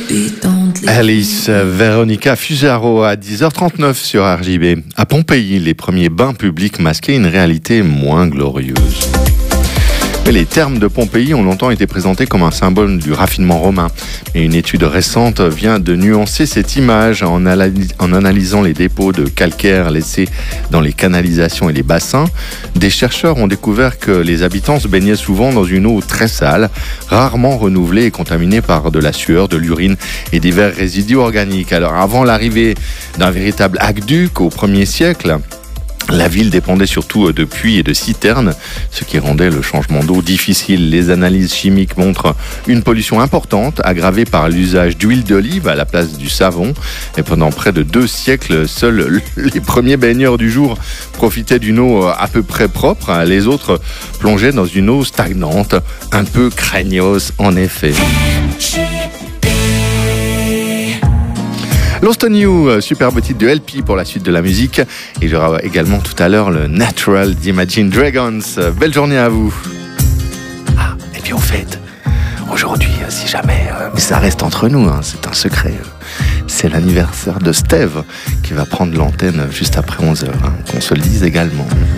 Alice Veronica Fusaro à 10h39 sur RJB. À Pompéi, les premiers bains publics masquaient une réalité moins glorieuse. Mais les thermes de Pompéi ont longtemps été présentés comme un symbole du raffinement romain. Et une étude récente vient de nuancer cette image en analysant les dépôts de calcaire laissés dans les canalisations et les bassins. Des chercheurs ont découvert que les habitants se baignaient souvent dans une eau très sale, rarement renouvelée et contaminée par de la sueur, de l'urine et divers résidus organiques. Alors avant l'arrivée d'un véritable aqueduc au 1er siècle, la ville dépendait surtout de puits et de citernes, ce qui rendait le changement d'eau difficile. Les analyses chimiques montrent une pollution importante, aggravée par l'usage d'huile d'olive à la place du savon. Et pendant près de 2 siècles, seuls les premiers baigneurs du jour profitaient d'une eau à peu près propre. Les autres plongeaient dans une eau stagnante, un peu craignos en effet. Lost on You, superbe titre de LP pour la suite de la musique. Et il y aura également tout à l'heure le Natural d'Imagine Dragons. Belle journée à vous. Ah, et puis au fait, aujourd'hui, si jamais, mais ça reste entre nous, hein, c'est un secret. C'est l'anniversaire de Steve qui va prendre l'antenne juste après 11h, hein, qu'on se le dise également.